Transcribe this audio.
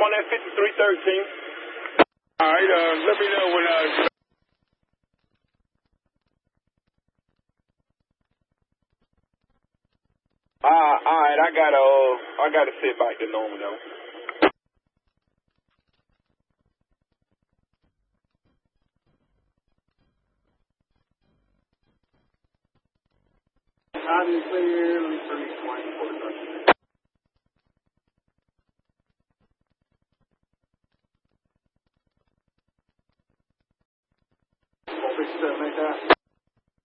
on that 5313. All right, let me know when Alright, I gotta sit back to normal though. Loud and clear, let me turn these lines for the question. Make that.